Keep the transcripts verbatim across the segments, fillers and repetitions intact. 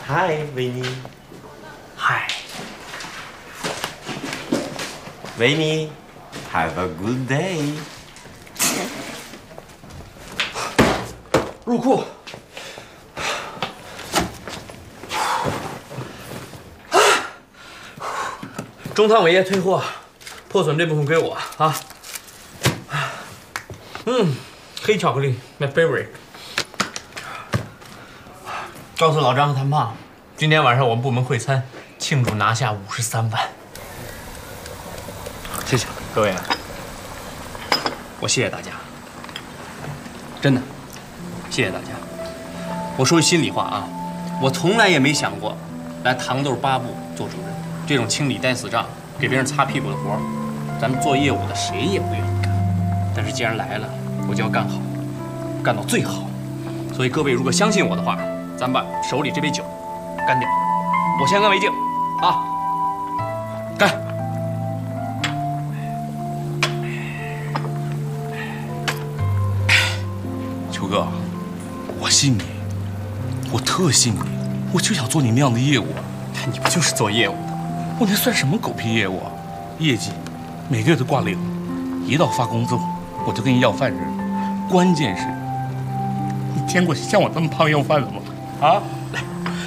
嗨，维尼。 嗨， 维尼 ，Have a good day。 入库。中汤伟业退货，破损这部分归我啊。嗯，黑巧克力 ，my favorite。告诉老张和谭胖，今天晚上我们部门会餐，庆祝拿下五十三万。谢谢各位，我谢谢大家，真的，谢谢大家。我说句心里话啊，我从来也没想过来糖豆八部做主任，这种清理呆死账、给别人擦屁股的活儿，咱们做业务的谁也不愿意干。但是既然来了，我就要干好，干到最好。所以各位如果相信我的话，咱们把手里这杯酒干掉。我先干为敬，啊，干！ 秋哥，我信你，我特信你，我就想做你那样的业务。 你不就是做业务的？ 我那算什么狗屁业务啊？业绩每个月都挂零，一到发工资我就跟你要饭似的。关键是，你见过像我这么胖要饭的吗？啊，来，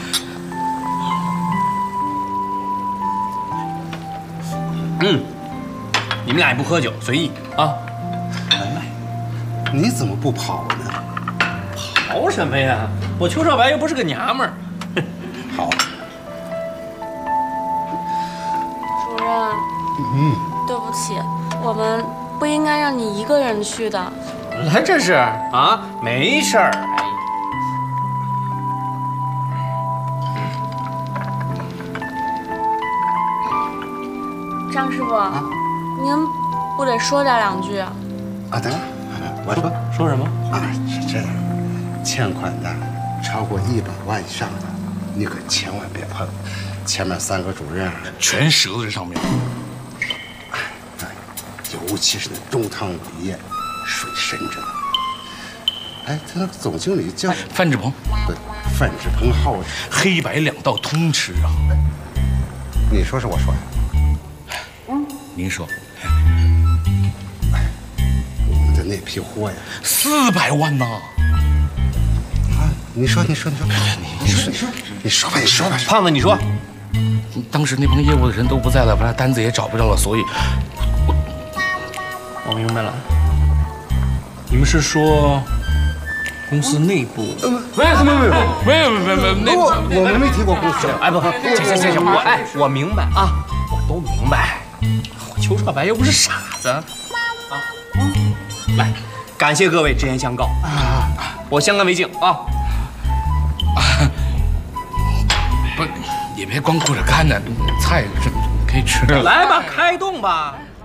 嗯，你们俩也不喝酒，随意啊。 哎，你怎么不跑呢？ 跑什么呀？我邱少白又不是个娘们儿。 好， 主任， 嗯， 对不起，我们不应该让你一个人去的。 来，这是啊，没事儿。哎。 张师傅，啊、您不得说点两句啊？ 啊，当然，我说说什么啊？是这样，欠款的超过一百万以上的，你可千万别碰。前面三个主任全折在这上面。 哎，尤其是那中汤伟业，水深着呢。哎，他那个总经理叫范志鹏， 对，范志鹏号称黑白两道通吃啊。 你说是我说呀？ 您说， 我们的那批货呀， 四百万呐！ 啊，你说，你说，你说，你说，你说，你说吧，你说吧， 胖子，你说， 当时那帮业务的人都不在了，完了单子也找不着了，所以， 我我明白了，你们是说公司内部？ 没有，没有，没有， 没有，没有，没有，那我我们没提过公司。 哎，不，行行行行，我哎，我明白啊，我都明白。我邱少白又不是傻子啊！嗯，来，感谢各位直言相告啊！我先干为敬啊！ 不，也别光顾着干呢，菜是可以吃了。 来吧，开动吧！